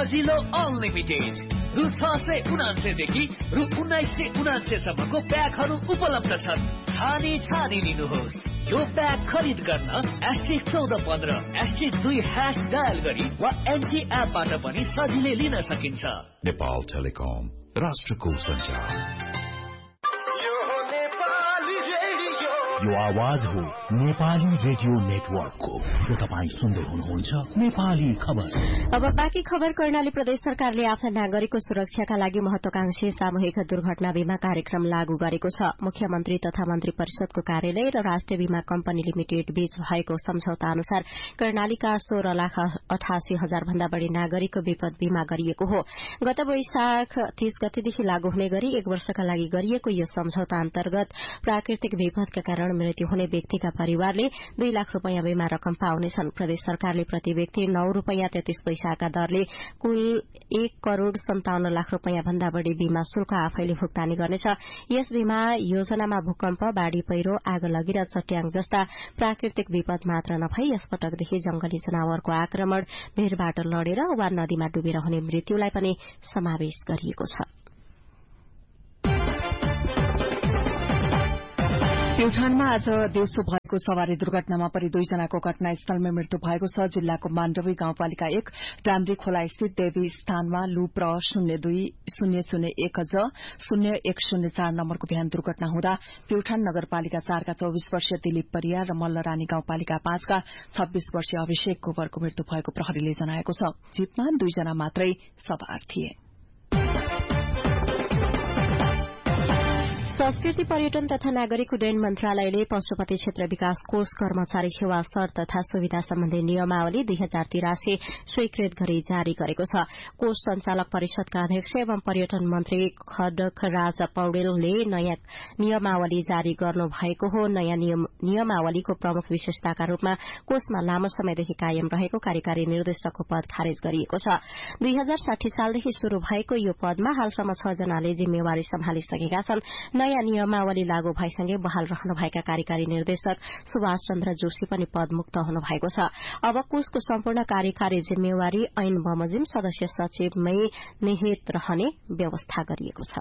सजिलो अनलिमिटेड रु 679 देखि रु 1979 सम्मको प्याकहरू उपलब्ध छन्। छानी लिनुहोस्। यो प्याक खरिद गर्न *1415 *2# डायल गरी वा एनटी एपबाट पनि सजिलै लिन सकिन्छ। नेपाल टेलिकम, राष्ट्रको सञ्चार। यो आवाज हो नेपाली रेडियो नेटवर्कको। यो तपाईँ सुन्दै हुनुहुन्छ नेपाली खबर। अब बाँकी खबर। कर्णाली प्रदेश सरकारले आफ्ना नागरिकको सुरक्षाका लागि महत्वाकांक्षी सामूहिक दुर्घटना बीमा कार्यक्रम लागू गरेको छ। मुख्यमन्त्री तथा मन्त्री परिषदको कार्यालय र राष्ट्रिय बीमा कम्पनी लिमिटेड बीच भएको सम्झौता अनुसार कर्णालीका 16,88,000 भन्दा बढ़ी नागरिकको विपद बीमा गरिएको हो। गत वैशाख 30 गतेदेखि लागू हुने गरी 1 वर्षका लागि गरिएको यो सम्झौता अन्तर्गत प्राकृतिक विपदका कारण मृत्यु हुने व्यक्तिका परिवारले 2 लाख रूपियाँ बीमा रकम पाउनेछन्। प्रदेश सरकारले प्रति व्यक्ति 9 रूपियाँ 33 पैसाका दरले कुल 1 करोड़ 57 लाख रूपियाँ भन्दा बढ़ी बीमा शुल्क आफैले भुक्तानी गर्नेछ। यस बीमा योजनामा भूकम्प, बाढ़ी पहिरो, आगलगी र चट्याङ जस्ता प्राकृतिक विपद मात्र नभई यसपटकदेखि जंगली जनावरको आक्रमण, भिरबाट लडेर वा नदीमा डुबेर हुने मृत्युलाई पनि समावेश गरिएको छ। प्युठानमा आज दिउँसो भएको सवारी दुर्घटनामा परि 2 जनाको घटनास्थलमै मृत्यु भएको छ। जिल्लाको माण्डवी गाउँपालिका 1 डाम्री खोला स्थित देवी स्थानमा लुप्र 020001J0104 नम्बरको बिहान दुर्घटना हुँदा प्युठान नगरपालिका 4 का 24 वर्षीय दिलीप परियार र मल्लरानी गाउँपालिका 5 का 26 वर्षीय अभिषेक गोबरको मृत्यु भएको प्रहरीले जनाएको छ। जीपमा 2 जना मात्रै सवार थिए। संस्कृति, पर्यटन तथा नागरिक उड्डयन मन्त्रालयले पशुपति क्षेत्र विकास कोष कर्मचारी सेवा शर्त तथा सुविधा सम्बन्धी नियमावली 2083 स्वीकृत गरी जारी गरेको छ। कोष संचालक परिषदका अध्यक्ष एवं पर्यटन मन्त्री खड्गराज पौडेलले नयाँ नियमावली जारी गर्नु भएको हो। नयाँ नियमावलीको प्रमुख विशेषताका रूपमा कोषमा लामो समयदेखि कायम रहेको कार्यकारी निर्देशकको पद खारेज गरिएको छ। 2060 सालदेखि शुरू भएको यो पदमा हालसम्म 6 जनाले जिम्मेवारी सम्हालिसकेका छन्। नयाँ नियमावली लागू भएसँगै बहाल रहनुभएका कार्यकारी निर्देशक सुभाष चन्द्र जोशी पनि पदमुक्त हुनुभएको छ। अब कोषको सम्पूर्ण कार्यकारी जिम्मेवारी ऐन बमोजिम सदस्य सचिवमै निहित रहने व्यवस्था गरिएको छ।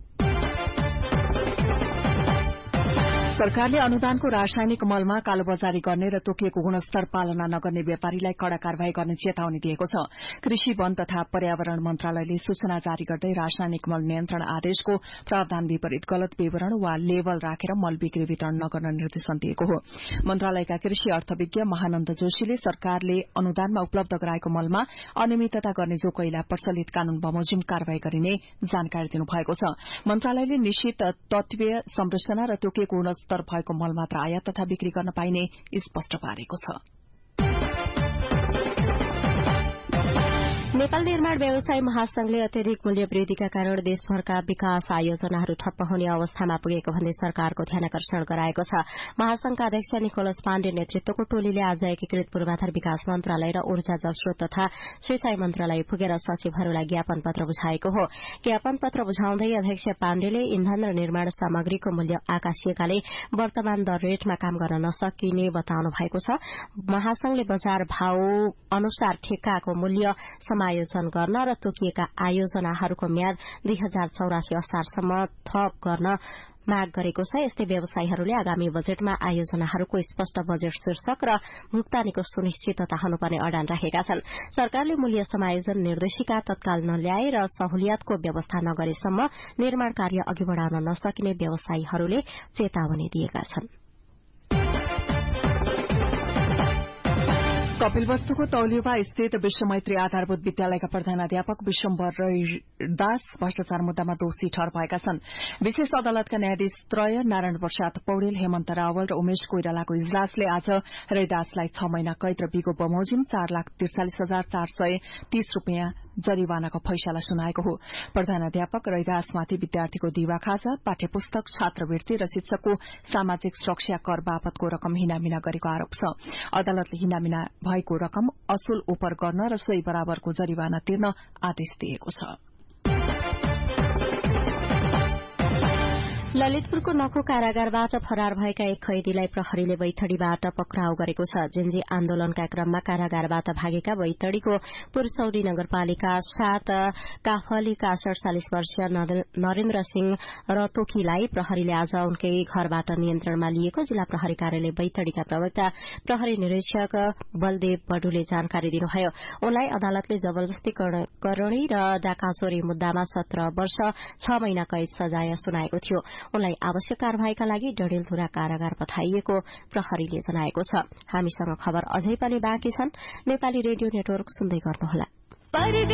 सरकारले अनुदानको रासायनिक मलमा कालोबजारी गर्ने र तोकिएको गुणस्तर पालना नगर्ने व्यापारीलाई कड़ा कार्यवाही गर्ने चेतावनी दिएको छ। कृषि, वन तथा पर्यावरण मन्त्रालयले सूचना जारी गर्दै रासायनिक मल नियन्त्रण आदेशको प्रावधान विपरीत गलत विवरण वा लेबल राखेर मल बिक्री वितरण नगर्न निर्देशन दिएको हो। मन्त्रालयका कृषि अर्थविज्ञ महानन्द जोशीले सरकारले अनुदानमा उपलब्ध गराएको मलमा अनियमितता गर्ने जो कोहीलाई प्रचलित कानून बमोजिम कार्यवाही गरिने जानकारी दिनुभएको छ। मन्त्रालयले निश्चित तत्वीय संरचना र तोकिएको गुणस्तर भएको मल मात्र आयात तथा बिक्री गर्न पाइने स्पष्ट पारेको छ। नेपाल निर्माण व्यवसाय महासंघले अत्यधिक मूल्य वृद्धिका कारण देशभरका विकास आयोजनाहरू ठप्प हुने अवस्थामा पुगेको भन्दै सरकारको ध्यानकर्षण गराएको छ। महासंघका अध्यक्ष निकोलस पाण्डे नेतृत्वको टोलीले आज एकीकृत पूर्वाधार विकास मन्त्रालय र ऊर्जा जलस्रोत तथा सिंचाई मन्त्रालय पुगेर सचिवहरूलाई ज्ञापन पत्र बुझाएको हो। ज्ञापन पत्र बुझाउँदै अध्यक्ष पाण्डेले इन्धन र निर्माण सामग्रीको मूल्य आकाशिएकाले वर्तमान दर रेटमा काम गर्न नसकिने बताउनु भएको छ। महासंघले बजार भाव अनुसार ठेक्काको मूल्य समायोजन गर्न र तोकिएका आयोजनाहरूको म्याद 2084 असारसम्म थप गर्न माग गरेको छ। यस्तै व्यवसायीहरूले आगामी बजेटमा आयोजनाहरूको स्पष्ट बजेट शीर्षक र भुक्तानीको सुनिश्चितता हुनुपर्ने अडान राखेका छन्। सरकारले मूल्य समायोजन निर्देशिका तत्काल नल्याए र सहुलियतको व्यवस्था नगरेसम्म निर्माण कार्य अघि बढ़ाउन नसकिने व्यवसायीहरूले चेतावनी दिएका छन्। कपिलवस्तुको तौलियुवा स्थित विश्वमैत्री आधारभूत विद्यालयका प्रधानाध्यापक विश्वम्भर दास भ्रष्टाचार मुद्दामा दोषी ठहर भएका छन्। विशेष अदालतका न्यायाधीश त्रय नारायण प्रसाद पौडेल, हेमन्त रावल र उमेश कोइरालाको इजलासले आज रैदासलाई 6 महिना कैद र बिगो बमोजिम 4,43,430 रूपियाँ जरिवानाको फैसला सुनाएको हो। प्रधानाध्यापक रैदासमाथि विद्यार्थीको दिवा खाजा, पाठ्यपुस्तक, छात्रवृत्ति र शिक्षकको सामाजिक सुरक्षा कर बापतको रकम हिनामिना गरेको आरोप छ। अदालतले हिनामिना भएको रकम असुल उपर गर्न र सोही बराबरको जरिवाना तिर्न आदेश दिएको छ। ललितपुरको नखो कारागारबाट फरार भएका एक कैदीलाई प्रहरीले बैतडीबाट पक्राउ गरेको छ। जेन्जी आन्दोलनका क्रममा कारागारबाट भागेका बैतडीको पुरसौरी नगरपालिका 7 काफलीका 47 वर्षीय नरेन्द्र सिंह रतोकीलाई प्रहरीले आज उनकै घरबाट नियन्त्रणमा लिएको जिल्ला प्रहरी कार्यालय बैतडीका प्रवक्ता प्रहरी निरीक्षक बलदेव बडुले जानकारी दिनुभयो। उनलाई अदालतले जबरजस्ती करणी र डाकाचोरी मुद्दामा 17 वर्ष 6 महिना कैद सजाय सुनाएको थियो। उनलाई आवश्यक कार्यवाहीका लागि डडेलधुरा कारागार पठाइएको प्रहरीले जनाएको छ। हामीसँग खबर अझै पनि बाँकी छन्। नेपाली रेडियो नेटवर्क सुन्दै गर्नुहोला।